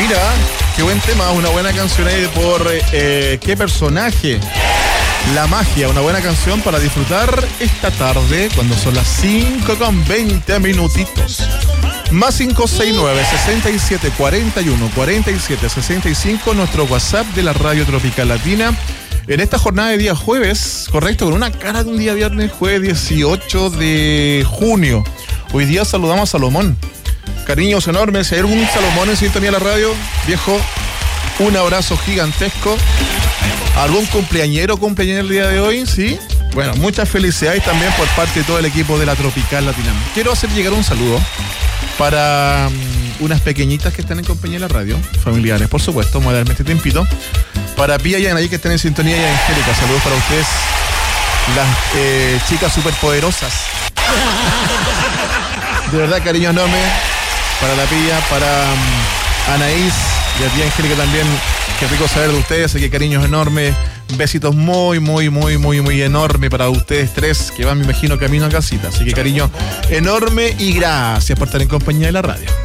mira, qué buen tema, una buena canción ahí por qué personaje. La Magia, una buena canción para disfrutar esta tarde cuando son las 5:20. Más 569-6741-4765, nuestro WhatsApp de la Radio Tropical Latina. En esta jornada de día jueves, correcto, con una cara de un día viernes, jueves 18 de junio. Hoy día saludamos a Salomón. Cariños enormes. Si hay algún Salomón en sintonía de la radio, viejo, un abrazo gigantesco. ¿Algún cumpleañero el día de hoy? Sí. Bueno, muchas felicidades también por parte de todo el equipo de la Tropical Latina. Quiero hacer llegar un saludo para unas pequeñitas que están en compañía de la radio, familiares, por supuesto, vamos a darme este tiempito. Para Pía y Anaí, que están en sintonía, y Angélica, saludos para ustedes, las chicas superpoderosas. De verdad, cariño enorme para la Pía, para Anaís y a ti, Angélica, también. Qué rico saber de ustedes, así que cariños enormes, besitos muy enorme para ustedes tres que van, me imagino, camino a casita. Así que cariño enorme y gracias por estar en compañía de la radio.